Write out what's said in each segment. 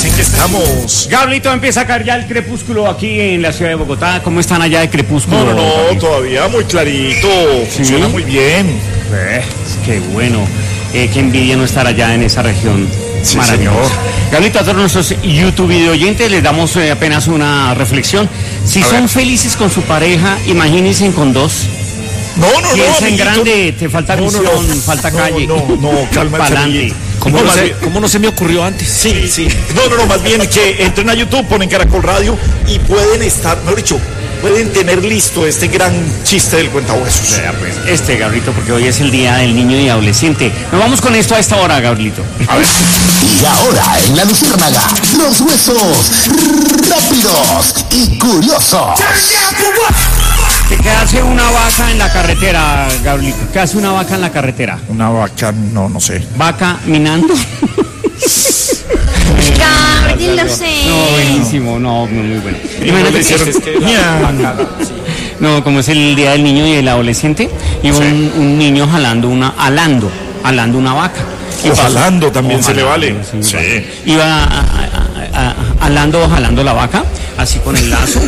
¿en qué estamos? Gablito, empieza a caer ya el crepúsculo aquí en la ciudad de Bogotá. ¿Cómo están allá de crepúsculo? No, todavía muy clarito, funciona muy bien. Qué bueno, qué envidia no estar allá en esa región. Sí, maravilloso. señor. Gablito, a todos nuestros YouTube video oyentes les damos apenas una reflexión. Si son felices con su pareja, imagínense con dos. No, Piensa en grande, te falta visión, falta calle. No, calma. Pa'lante. ¿Cómo no se me ocurrió antes? Sí. No, más bien que entren a YouTube, ponen Caracol Radio y pueden estar, mejor dicho, pueden tener listo este gran chiste del cuentahuesos. Pues, Gabrielito, porque hoy es el día del niño y adolescente. Nos vamos con esto a esta hora, Gabrielito. A ver. Y ahora en La Luciérnaga, los huesos rápidos y curiosos. ¿Qué hace una vaca en la carretera, Gabrielito? ¿Qué hace una vaca en la carretera? Una vaca, no sé. ¿Vaca minando? Gabriel, lo sé. No, buenísimo, muy bueno. No, como es el día del niño y el adolescente, iba un niño alando una vaca. O jalando también se le vale. Sí. Iba jalando la vaca, así con el lazo.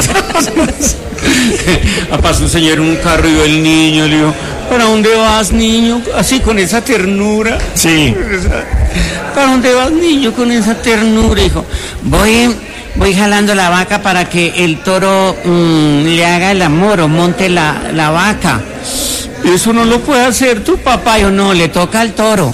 Pasó un señor en un carro y vio el niño, le dijo, ¿para dónde vas, niño? Así con esa ternura. Sí. ¿Para dónde vas, niño, con esa ternura? Dijo, voy jalando la vaca para que el toro le haga el amor o monte la vaca. Eso no lo puede hacer tu papá. Yo no, le toca al toro.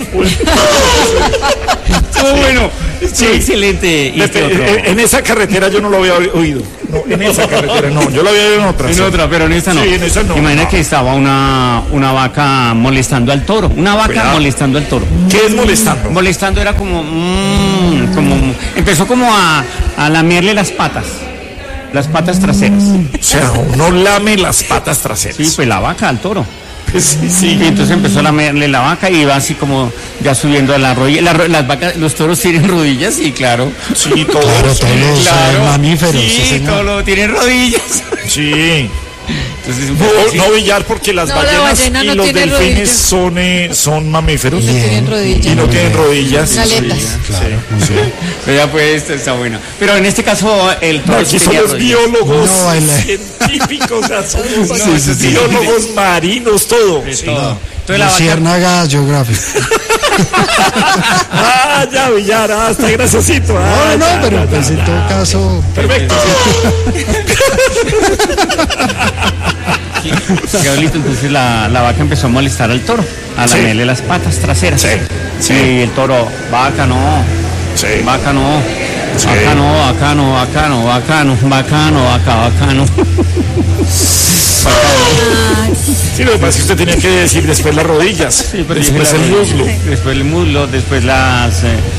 Bueno, sí, excelente. En esa carretera yo no lo había oído. No, en esa carretera no, yo lo había oído en otra. En otra, pero en esta no. Sí, en esa no. Imagina que estaba una vaca molestando al toro. Una vaca molestando al toro. ¿Qué es molestando? Molestando era como empezó como a lamerle las patas traseras. O sea, uno lame las patas traseras. Sí, pues la vaca al toro. Sí. Y entonces empezó a lamerle la vaca y iba así como ya subiendo a la rodilla. Las vacas, los toros tienen rodillas, sí, claro. Sí, todos. Claro, mamíferos. Sí, todos tienen rodillas. Sí. Entonces, no billar porque las ballenas y los delfines son mamíferos. No tienen rodillas. Y no tienen rodillas. Aletas. Claro. Sí. Pero ya pues está bueno. Pero en este caso el toro Aquí son los biólogos científicos, o sea, somos biólogos marinos, todo. Todo. Luciérnaga Geographic. Ya billar, está graciosito. Pero pues en todo caso. Perfecto. Gabrielito, entonces la vaca empezó a molestar al toro, a lamerle las patas traseras. Sí. Y el toro, vaca no. Sí. Vaca no. Sí. Vaca no. Sí, lo que pasa es que usted tenía que decir después las rodillas, Sí, pero después el muslo. Después el muslo, después las...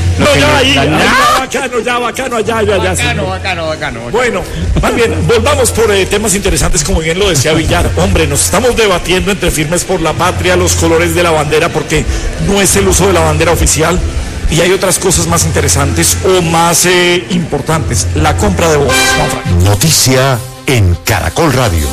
Bacano. Bueno, más bien, volvamos por temas interesantes, como bien lo decía Villar. Hombre, nos estamos debatiendo entre Firmes por la Patria, los colores de la bandera, porque no es el uso de la bandera oficial, y hay otras cosas más interesantes o más importantes. La compra de votos. Noticia en Caracol Radio.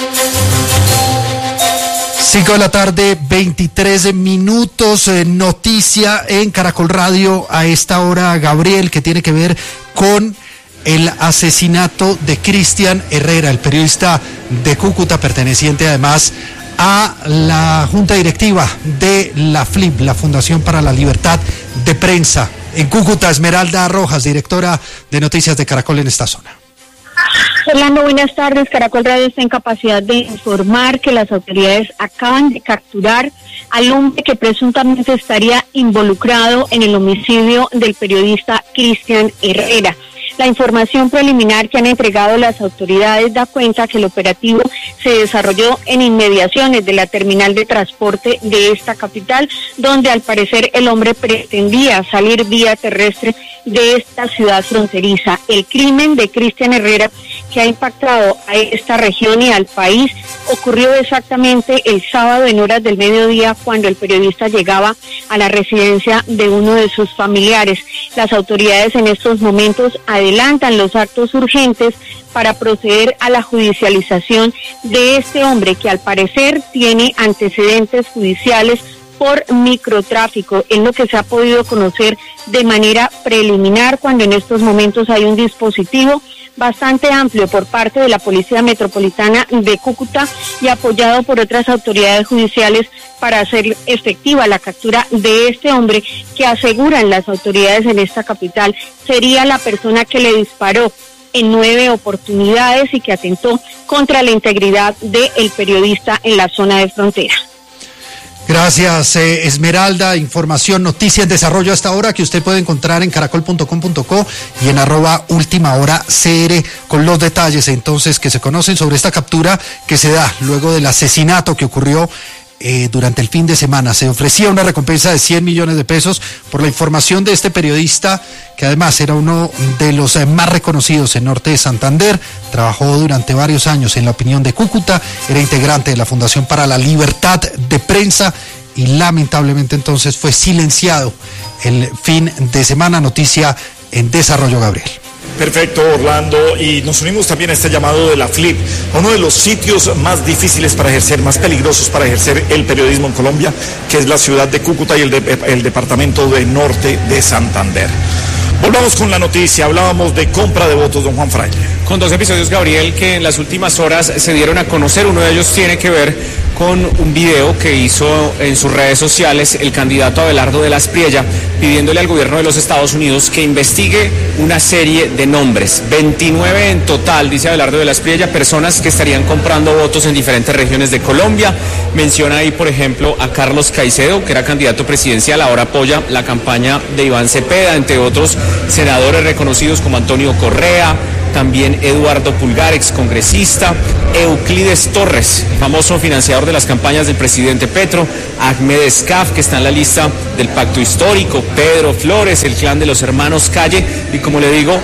5 de la tarde, 23 minutos, noticia en Caracol Radio a esta hora, Gabriel, que tiene que ver con el asesinato de Cristian Herrera, el periodista de Cúcuta, perteneciente además a la Junta Directiva de la FLIP, la Fundación para la Libertad de Prensa. En Cúcuta, Esmeralda Rojas, directora de Noticias de Caracol en esta zona. Orlando, buenas tardes. Caracol Radio está en capacidad de informar que las autoridades acaban de capturar al hombre que presuntamente estaría involucrado en el homicidio del periodista Cristian Herrera. La información preliminar que han entregado las autoridades da cuenta que el operativo se desarrolló en inmediaciones de la terminal de transporte de esta capital, donde al parecer el hombre pretendía salir vía terrestre de esta ciudad fronteriza. El crimen de Cristian Herrera, que ha impactado a esta región y al país, ocurrió exactamente el sábado en horas del mediodía, cuando el periodista llegaba a la residencia de uno de sus familiares. Las autoridades en estos momentos adelantan los actos urgentes para proceder a la judicialización de este hombre, que al parecer tiene antecedentes judiciales por microtráfico. Es lo que se ha podido conocer de manera preliminar, cuando en estos momentos hay un dispositivo bastante amplio por parte de la Policía Metropolitana de Cúcuta y apoyado por otras autoridades judiciales para hacer efectiva la captura de este hombre, que aseguran las autoridades en esta capital sería la persona que le disparó en 9 oportunidades y que atentó contra la integridad del periodista en la zona de frontera. Gracias, Esmeralda. Información, noticia en desarrollo hasta ahora que usted puede encontrar en caracol.com.co y en @ultimahoracr, con los detalles entonces que se conocen sobre esta captura que se da luego del asesinato que ocurrió durante el fin de semana. Se ofrecía una recompensa de 100 millones de pesos por la información de este periodista, que además era uno de los más reconocidos en Norte de Santander. Trabajó durante varios años en La Opinión de Cúcuta, era integrante de la Fundación para la Libertad de Prensa y lamentablemente entonces fue silenciado el fin de semana. Noticia en desarrollo, Gabriel. Perfecto, Orlando, y nos unimos también a este llamado de la FLIP, a uno de los sitios más difíciles para ejercer, más peligrosos para ejercer el periodismo en Colombia, que es la ciudad de Cúcuta y el departamento de Norte de Santander. Volvamos con la noticia. Hablábamos de compra de votos, don Juan Fraile. Con 2 episodios, Gabriel, que en las últimas horas se dieron a conocer. Uno de ellos tiene que ver con un video que hizo en sus redes sociales el candidato Abelardo de la Espriella, pidiéndole al gobierno de los Estados Unidos que investigue una serie de nombres. 29 en total, dice Abelardo de la Espriella, personas que estarían comprando votos en diferentes regiones de Colombia. Menciona ahí, por ejemplo, a Carlos Caicedo, que era candidato presidencial, ahora apoya la campaña de Iván Cepeda, entre otros senadores reconocidos como Antonio Correa, también Eduardo Pulgar, excongresista, Euclides Torres, famoso financiador de las campañas del presidente Petro, Ahmed Escaf, que está en la lista del Pacto Histórico, Pedro Flores, el clan de los hermanos Calle, y como le digo,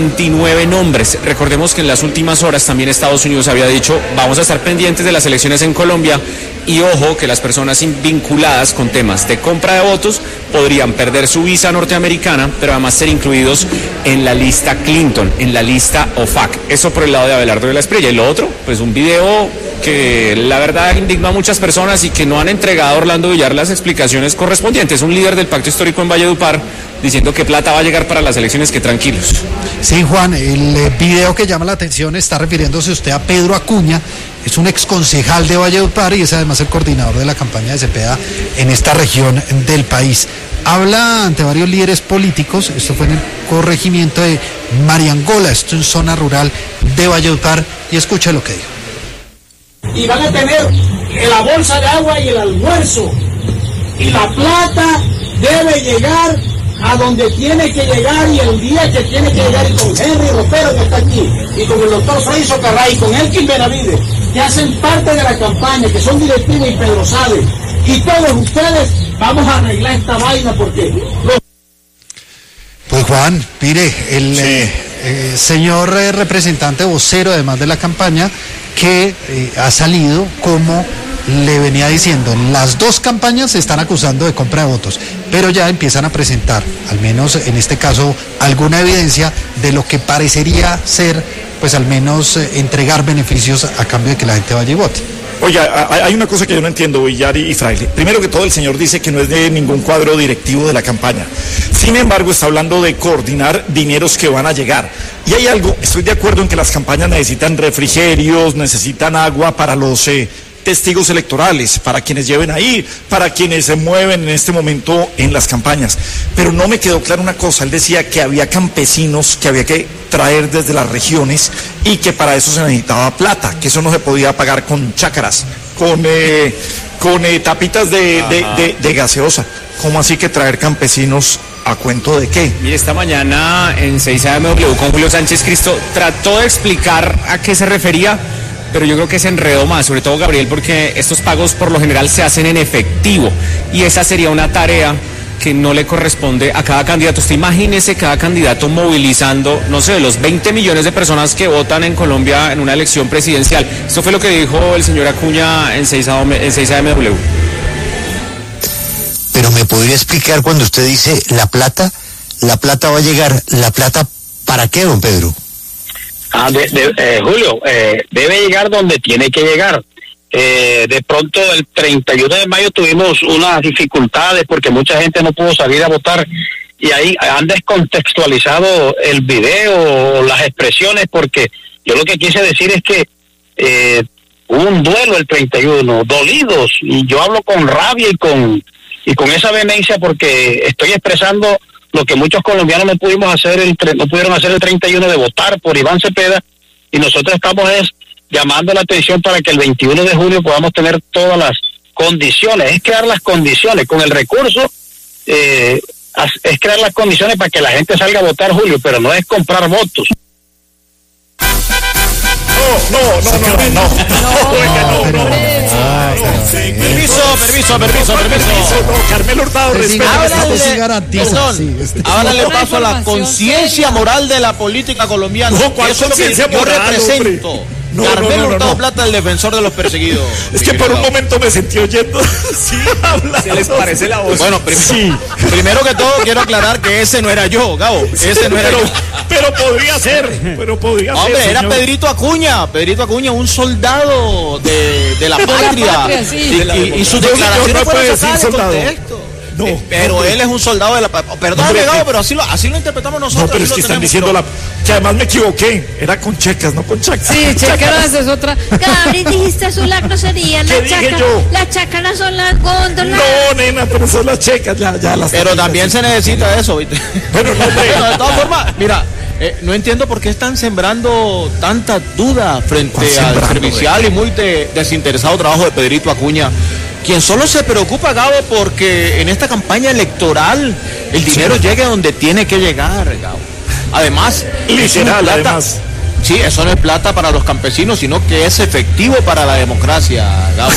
29 nombres. Recordemos que en las últimas horas también Estados Unidos había dicho, vamos a estar pendientes de las elecciones en Colombia, y ojo que las personas vinculadas con temas de compra de votos podrían perder su visa norteamericana, pero además ser incluidos en la lista Clinton, en la lista OFAC. Eso por el lado de Abelardo de la Espriella. Y lo otro, pues un video que la verdad indignó a muchas personas y que no han entregado a Orlando Villar las explicaciones correspondientes. Un líder del Pacto Histórico en Valledupar diciendo que plata va a llegar para las elecciones, que tranquilos. Sí, Juan, el video que llama la atención está refiriéndose usted a Pedro Acuña, es un exconcejal de Valledupar y es además el coordinador de la campaña de Cepeda en esta región del país. Habla ante varios líderes políticos, esto fue en el corregimiento de Mariangola, esto en zona rural de Valledupar, y escucha lo que dijo. Y van a tener la bolsa de agua y el almuerzo, y la plata debe llegar a donde tiene que llegar, y el día que tiene que llegar, y con Henry Ropero, que está aquí, y con el doctor Fray Socarrá, y con Elkin Benavides, que hacen parte de la campaña, que son directivos, y Pedro Sade, y todos ustedes, vamos a arreglar esta vaina, porque... Pues Juan, mire, el señor representante vocero, además de la campaña, que ha salido como... le venía diciendo, las dos campañas se están acusando de compra de votos, pero ya empiezan a presentar, al menos en este caso, alguna evidencia de lo que parecería ser, pues al menos entregar beneficios a cambio de que la gente vaya y vote. Oiga, hay una cosa que yo no entiendo, Villar y Fraile. Primero que todo, el señor dice que no es de ningún cuadro directivo de la campaña. Sin embargo, está hablando de coordinar dineros que van a llegar. Y hay algo, estoy de acuerdo en que las campañas necesitan refrigerios, necesitan agua para los... testigos electorales, para quienes lleven ahí, para quienes se mueven en este momento en las campañas. Pero no me quedó clara una cosa, él decía que había campesinos que había que traer desde las regiones y que para eso se necesitaba plata, que eso no se podía pagar con chácaras, con tapitas de gaseosa. ¿Cómo así que traer campesinos a cuento de qué? Mire, esta mañana en 6AMW con Julio Sánchez Cristo trató de explicar a qué se refería, pero yo creo que se enredó más, sobre todo Gabriel, porque estos pagos por lo general se hacen en efectivo y esa sería una tarea que no le corresponde a cada candidato. Usted imagínese cada candidato movilizando, no sé, los 20 millones de personas que votan en Colombia en una elección presidencial. Esto fue lo que dijo el señor Acuña en 6AMW. Pero me podría explicar cuando usted dice la plata va a llegar, ¿la plata para qué, don Pedro? Julio, debe llegar donde tiene que llegar. De pronto el 31 de mayo tuvimos unas dificultades porque mucha gente no pudo salir a votar y ahí han descontextualizado el video o las expresiones, porque yo lo que quise decir es que hubo un duelo el 31, dolidos, y yo hablo con rabia y con esa vehemencia porque estoy expresando lo que muchos colombianos no pudieron hacer el 31 de votar por Iván Cepeda, y nosotros estamos llamando la atención para que el 21 de julio podamos tener todas las condiciones, es crear las condiciones con el recurso, es crear las condiciones para que la gente salga a votar, Julio, pero no es comprar votos. No. Permiso. No, Carmelo Hurtado, Háblale paso a la conciencia moral de la política colombiana. Eso es lo que yo represento. Carmelo Hurtado Plata, el defensor de los perseguidos. Es que por un momento me sentí oyendo. Sí, habla. ¿Se les parece la voz? Bueno, primero que todo quiero aclarar que ese no era yo, Gabo. Ese no era yo. Pero podría ser. Hombre, era Pedrito Acuña, un soldado de la patria. Y sus declaraciones fueron sacadas de contexto. No, pero él es un soldado de la... Perdóname, Gabo, pero así lo interpretamos nosotros. No, pero es que están diciendo que además me equivoqué. Era con checas, no con chacas. Sí, chacas es otra. Gabriel, dijiste eso, la grosería. Las chácaras son las góndolas. No, nena, pero son las checas. Ya las. Pero también se necesita eso, ¿viste? Bueno, de todas formas, mira... no entiendo por qué están sembrando tanta duda frente al servicial y muy desinteresado trabajo de Pedrito Acuña, quien solo se preocupa, Gabo, porque en esta campaña electoral el dinero llegue a donde tiene que llegar, Gabo. Además, además. Sí, eso no es plata para los campesinos, sino que es efectivo para la democracia, Gabo.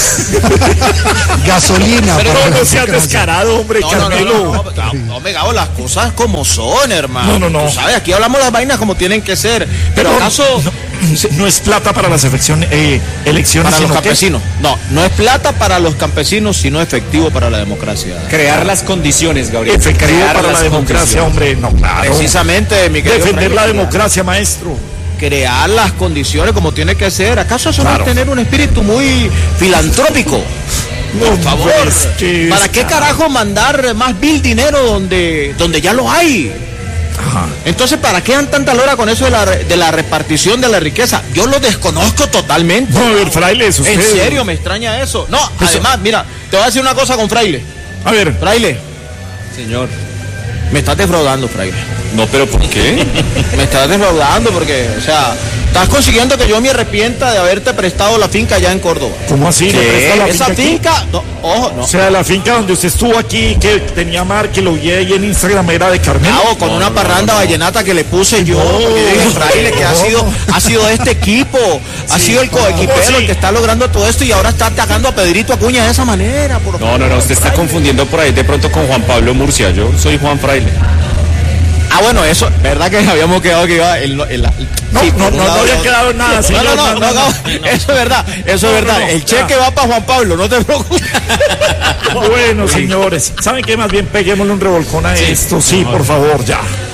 Gasolina. Pero no seas descarado, hombre, Carmelo. No, Gabo, las cosas como son, hermano. No. Tú sabes, aquí hablamos las vainas como tienen que ser. Pero ¿acaso no es plata para las elecciones para los campesinos? No es plata para los campesinos, sino efectivo para la democracia. Crear las condiciones, Gabriel. Efectivo para la democracia, hombre. No, claro. Precisamente, mi querido. Defender la democracia, maestro. Crear las condiciones como tiene que ser. ¿Acaso eso no es tener un espíritu muy filantrópico? Por favor, ¿para qué carajo mandar más dinero donde ya lo hay? Ajá. Entonces, ¿para qué dan tanta lora con eso de la repartición de la riqueza? Yo lo desconozco totalmente. No, a ver, Fraile, eso en serio, me extraña eso. No, además, mira, te voy a decir una cosa con Fraile. A ver. Fraile. Señor. Me estás defraudando, Fraile. No, pero ¿por qué? Me estás defraudando porque, o sea, estás consiguiendo que yo me arrepienta de haberte prestado la finca allá en Córdoba. ¿Cómo así? ¿Esa finca? No, ojo, no. O sea, la finca donde usted estuvo aquí, que tenía que lo vi ahí en Instagram, era de Carmelo. Con una parranda vallenata que le puse yo. Fraile, que ha sido este equipo, ha sido el coequipero el que está logrando todo esto y ahora está atacando a Pedrito Acuña de esa manera. No, usted está confundiendo por ahí de pronto con Juan Pablo Murcia. Yo soy Juan Fraile. Bueno, eso, ¿verdad que habíamos quedado que iba no había quedado nada, señor. No, eso es verdad. El cheque va para Juan Pablo, no te preocupes. Bueno, señores, ¿saben qué? Más bien peguémosle un revolcón a esto, sí, por favor, ya.